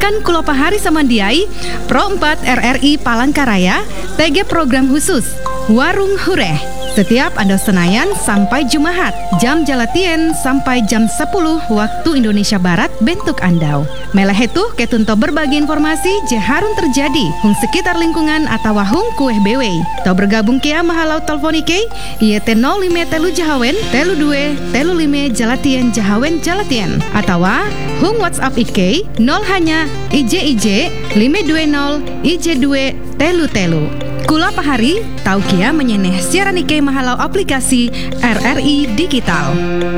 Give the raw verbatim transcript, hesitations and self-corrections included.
Kan Kulo Pahari Samandiai, Pro empat R R I Palangkaraya, T G program khusus, Warung Hureh. Setiap Ando Senayan sampai Jumahat, jam jalatien sampai jam sepuluh waktu Indonesia Barat bentuk Andau. Meleh itu ketunto berbagi informasi je harun terjadi hung sekitar lingkungan atau hung kueh bewe. Tau bergabung kia mahalau teleponike, iye te nol lima telu jahawen, telu due, telu lima jalatien jahawen jalatien. Atau hung WhatsApp Ike, nol hanya I J I J, lima dua nol, I J dua, telu telu. Kulo Pahari, tau kia menyeneh siaran Ike mahalau aplikasi R R I Digital.